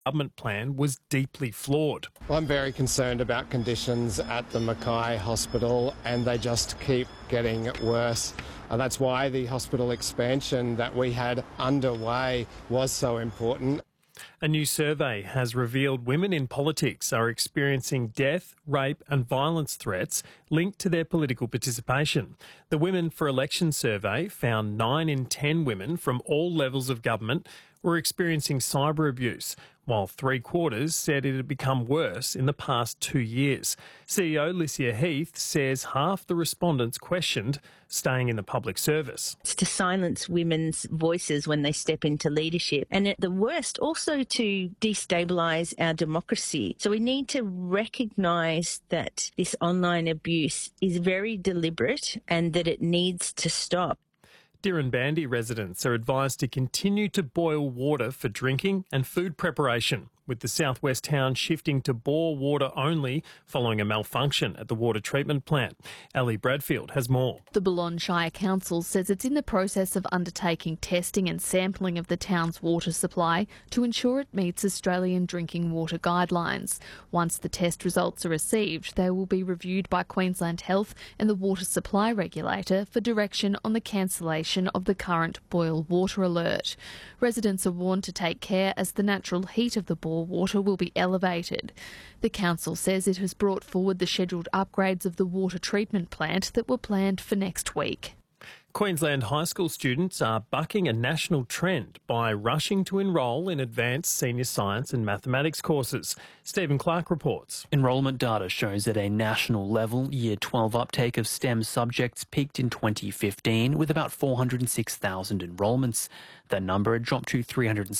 government plan was deeply flawed. Well, I'm very concerned about conditions at the Mackay Hospital, and they just keep getting worse. And that's why the hospital expansion that we had underway was so important. A new survey has revealed women in politics are experiencing death, rape and violence threats linked to their political participation. The Women for Election survey found 9 in 10 women from all levels of government were experiencing cyber abuse, while 3/4 said it had become worse in the past 2 years. CEO Lysia Heath says half the respondents questioned staying in the public service. It's to silence women's voices when they step into leadership, and at the worst also to destabilise our democracy. So we need to recognise that this online abuse is very deliberate and that it needs to stop. Dirranbandi residents are advised to continue to boil water for drinking and food preparation, with the southwest town shifting to bore water only following a malfunction at the water treatment plant. Ellie Bradfield has more. The Boulogne Shire Council says it's in the process of undertaking testing and sampling of the town's water supply to ensure it meets Australian drinking water guidelines. Once the test results are received, they will be reviewed by Queensland Health and the water supply regulator for direction on the cancellation of the current boil water alert. Residents are warned to take care as the natural heat of the bore water will be elevated. The council says it has brought forward the scheduled upgrades of the water treatment plant that were planned for next week. Queensland high school students are bucking a national trend by rushing to enrol in advanced senior science and mathematics courses. Stephen Clark reports. Enrolment data shows at a national level, Year 12 uptake of STEM subjects peaked in 2015 with about 406,000 enrolments. That number had dropped to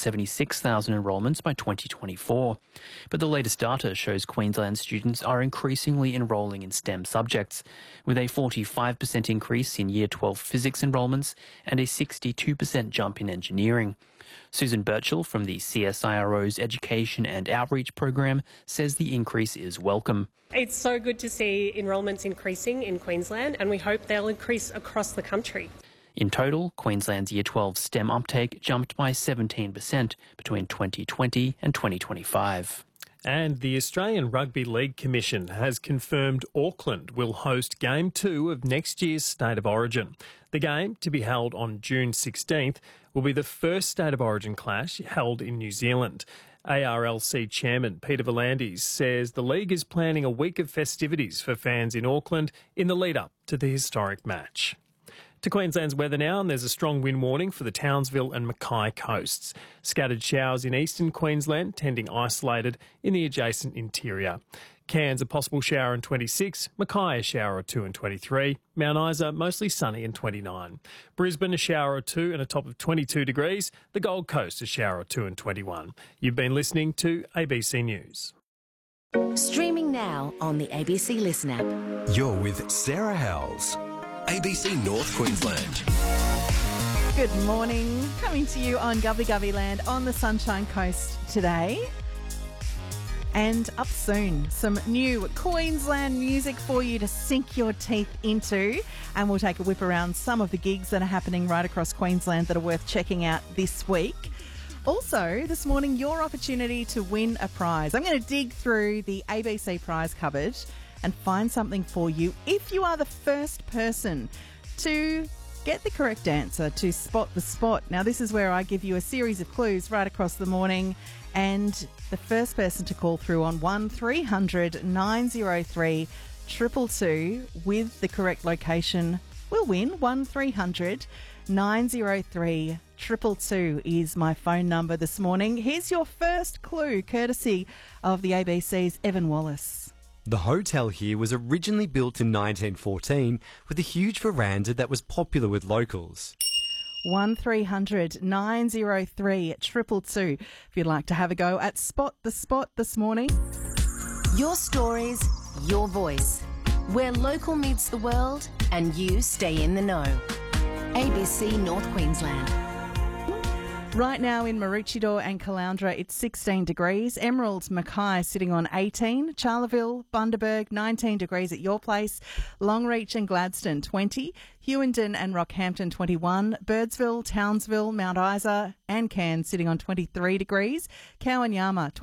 376,000 enrolments by 2024. But the latest data shows Queensland students are increasingly enrolling in STEM subjects, with a 45% increase in Year 12 physics enrolments and a 62% jump in engineering. Susan Birchall from the CSIRO's Education and Outreach program says the increase is welcome. It's so good to see enrolments increasing in Queensland, and we hope they'll increase across the country. In total, Queensland's Year 12 STEM uptake jumped by 17% between 2020 and 2025. And the Australian Rugby League Commission has confirmed Auckland will host Game 2 of next year's State of Origin. The game, to be held on June 16th, will be the first State of Origin clash held in New Zealand. ARLC Chairman Peter V'landys says the league is planning a week of festivities for fans in Auckland in the lead-up to the historic match. To Queensland's weather now, and there's a strong wind warning for the Townsville and Mackay coasts. Scattered showers in eastern Queensland, tending isolated in the adjacent interior. Cairns a possible shower in 26, Mackay a shower or 2 in 23, Mount Isa mostly sunny in 29. Brisbane a shower or 2 and a top of 22 degrees, the Gold Coast a shower or 2 in 21. You've been listening to ABC News. Streaming now on the ABC Listen app. You're with Sarah Howells, ABC North Queensland. Good morning. Coming to you on Gubby Gubby Land on the Sunshine Coast today. And up soon, some new Queensland music for you to sink your teeth into. And we'll take a whip around some of the gigs that are happening right across Queensland that are worth checking out this week. Also, this morning, your opportunity to win a prize. I'm going to dig through the ABC prize cupboard and find something for you if you are the first person to get the correct answer to Spot the Spot. Now, this is where I give you a series of clues right across the morning, and the first person to call through on 1300 903 222 with the correct location will win. 1300 903 222 is my phone number this morning. Here's your first clue, courtesy of the ABC's Evan Wallace. The hotel here was originally built in 1914 with a huge veranda that was popular with locals. 1300 903 222 if you'd like to have a go at Spot the Spot this morning. Your stories, your voice. Where local meets the world and you stay in the know. ABC North Queensland. Right now in Maroochydore and Caloundra, it's 16 degrees. Emerald, Mackay sitting on 18. Charleville, Bundaberg, 19 degrees at your place. Longreach and Gladstone, 20. Hewenden and Rockhampton, 21. Birdsville, Townsville, Mount Isa and Cairns sitting on 23 degrees. Cowan Yama,